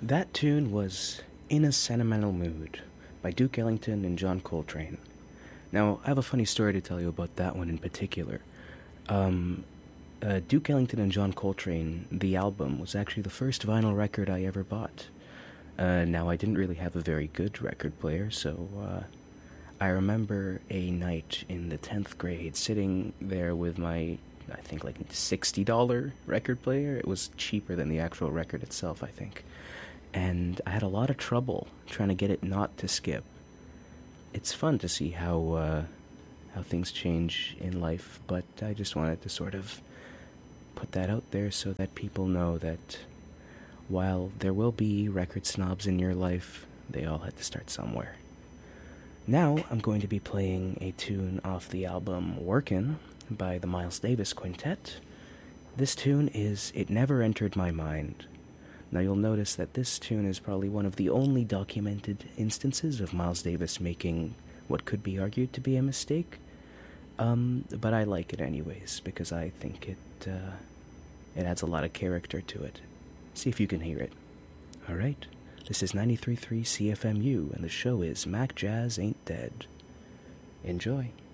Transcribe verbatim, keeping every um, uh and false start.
That tune was In a Sentimental Mood by Duke Ellington and John Coltrane. Now, I have a funny story to tell you about that one in particular. Um, uh, Duke Ellington and John Coltrane, the album, was actually the first vinyl record I ever bought. Uh, now, I didn't really have a very good record player, so uh, I remember a night in the tenth grade sitting there with my, I think, like sixty dollars record player. It was cheaper than the actual record itself, I think. And I had a lot of trouble trying to get it not to skip. It's fun to see how uh, how things change in life, but I just wanted to sort of put that out there so that people know that while there will be record snobs in your life, they all had to start somewhere. Now I'm going to be playing a tune off the album Workin' by the Miles Davis Quintet. This tune is It Never Entered My Mind. Now you'll notice that this tune is probably one of the only documented instances of Miles Davis making what could be argued to be a mistake. Um, but I like it anyways because I think it uh, it adds a lot of character to it. See if you can hear it. All right, this is ninety-three point three C F M U, and the show is Mac Jazz Ain't Dead. Enjoy.